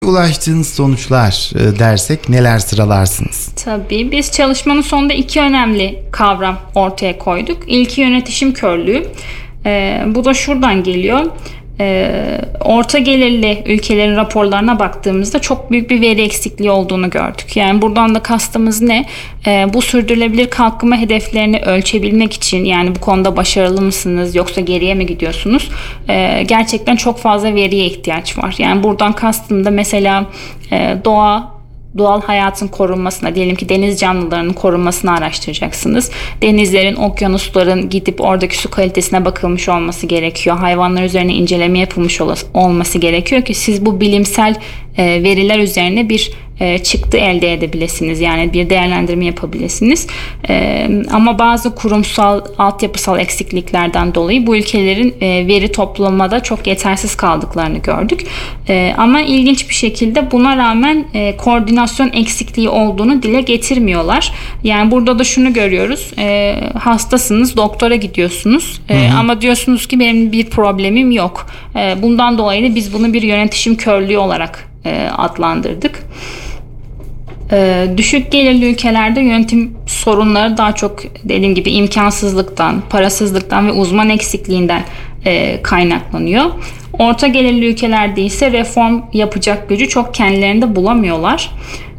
Ulaştığınız sonuçlar dersek neler sıralarsınız? Tabii biz çalışmanın sonunda 2 önemli kavram ortaya koyduk. İlki yönetişim körlüğü. Bu da şuradan geliyor. Orta gelirli ülkelerin raporlarına baktığımızda çok büyük bir veri eksikliği olduğunu gördük. Yani buradan da kastımız ne? Bu sürdürülebilir kalkınma hedeflerini ölçebilmek için, yani bu konuda başarılı mısınız yoksa geriye mi gidiyorsunuz? Gerçekten çok fazla veriye ihtiyaç var. Yani buradan kastım da mesela doğal hayatın korunmasına, diyelim ki deniz canlılarının korunmasını araştıracaksınız. Denizlerin, okyanusların gidip oradaki su kalitesine bakılmış olması gerekiyor. Hayvanlar üzerine inceleme yapılmış olması gerekiyor ki siz bu bilimsel veriler üzerine bir çıktı elde edebilirsiniz. Yani bir değerlendirme yapabilirsiniz. Ama bazı kurumsal, altyapısal eksikliklerden dolayı bu ülkelerin veri toplamada çok yetersiz kaldıklarını gördük. Ama ilginç bir şekilde buna rağmen koordinasyon eksikliği olduğunu dile getirmiyorlar. Yani burada da şunu görüyoruz. Hastasınız, doktora gidiyorsunuz. Ama diyorsunuz ki benim bir problemim yok. Bundan dolayı da biz bunu bir yönetişim körlüğü olarak adlandırdık. Düşük gelirli ülkelerde yönetim sorunları daha çok, dediğim gibi, imkansızlıktan, parasızlıktan ve uzman eksikliğinden kaynaklanıyor. Orta gelirli ülkelerde ise reform yapacak gücü çok kendilerinde bulamıyorlar.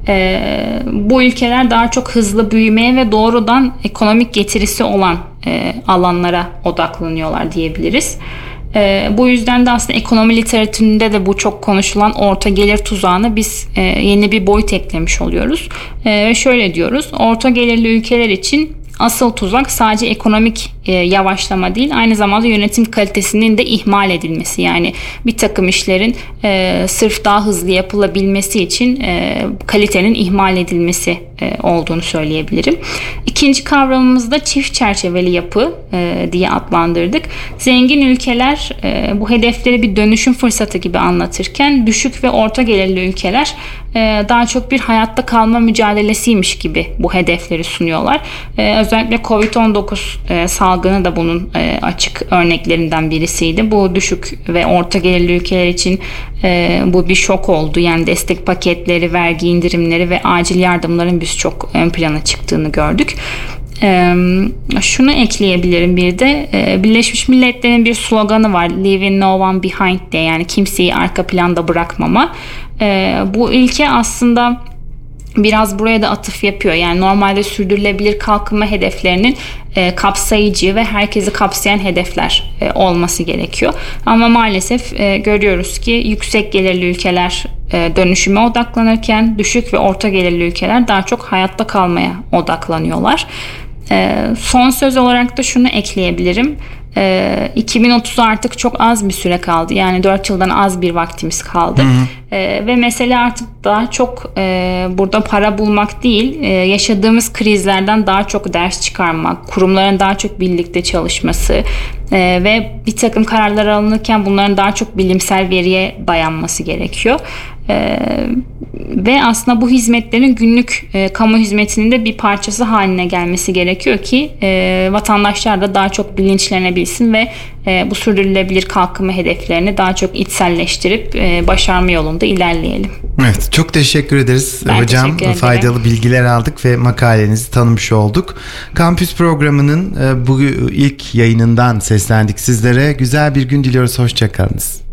Bu ülkeler daha çok hızlı büyümeye ve doğrudan ekonomik getirisi olan alanlara odaklanıyorlar diyebiliriz. Bu yüzden de aslında ekonomi literatüründe de bu çok konuşulan orta gelir tuzağına biz yeni bir boyut eklemiş oluyoruz. Şöyle diyoruz: orta gelirli ülkeler için asıl tuzak sadece ekonomik yavaşlama değil, aynı zamanda yönetim kalitesinin de ihmal edilmesi. Yani bir takım işlerin sırf daha hızlı yapılabilmesi için kalitenin ihmal edilmesi olduğunu söyleyebilirim. İkinci kavramımız da çift çerçeveli yapı diye adlandırdık. Zengin ülkeler bu hedefleri bir dönüşüm fırsatı gibi anlatırken, düşük ve orta gelirli ülkeler daha çok bir hayatta kalma mücadelesiymiş gibi bu hedefleri sunuyorlar. Özellikle Covid-19 salgını da bunun açık örneklerinden birisiydi. Bu düşük ve orta gelirli ülkeler için bu bir şok oldu. Yani destek paketleri, vergi indirimleri ve acil yardımların biz çok ön plana çıktığını gördük. Şunu ekleyebilirim bir de, Birleşmiş Milletler'in bir sloganı var, Leaving No One Behind diye, yani kimseyi arka planda bırakmama. Bu ilke aslında biraz buraya da atıf yapıyor. Yani normalde sürdürülebilir kalkınma hedeflerinin kapsayıcı ve herkesi kapsayan hedefler olması gerekiyor. Ama maalesef görüyoruz ki yüksek gelirli ülkeler dönüşüme odaklanırken düşük ve orta gelirli ülkeler daha çok hayatta kalmaya odaklanıyorlar. Son söz olarak da şunu ekleyebilirim. 2030'a artık çok az bir süre kaldı. Yani 4 yıldan az bir vaktimiz kaldı. Ve mesele artık daha çok burada para bulmak değil, yaşadığımız krizlerden daha çok ders çıkarmak, kurumların daha çok birlikte çalışması ve bir takım kararlar alınırken bunların daha çok bilimsel veriye dayanması gerekiyor. Ve aslında bu hizmetlerin günlük kamu hizmetinin de bir parçası haline gelmesi gerekiyor ki vatandaşlar da daha çok bilinçlenebilsin ve bu sürdürülebilir kalkınma hedeflerini daha çok içselleştirip başarma yolunda ilerleyelim. Evet, çok teşekkür ederiz Ben hocam. teşekkür ederim. Faydalı bilgiler aldık ve makalenizi tanımış olduk. Kampüs programının bu ilk yayınından seslendik sizlere. Güzel bir gün diliyoruz. Hoşça kalınız.